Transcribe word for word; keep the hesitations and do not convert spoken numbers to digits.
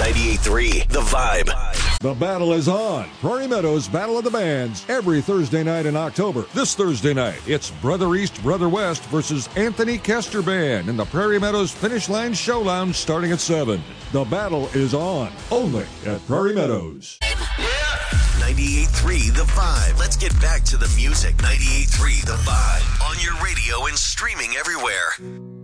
ninety-eight point three The Vibe. The battle is on. Prairie Meadows Battle of the Bands every Thursday night in October. This Thursday night, it's Brother East, Brother West versus Anthony Kester Band in the Prairie Meadows Finish Line Show Lounge starting at seven. The battle is on, only at Prairie Meadows. ninety-eight point three The Vibe. Let's get back to the music. ninety-eight point three The Vibe. On your radio and streaming everywhere.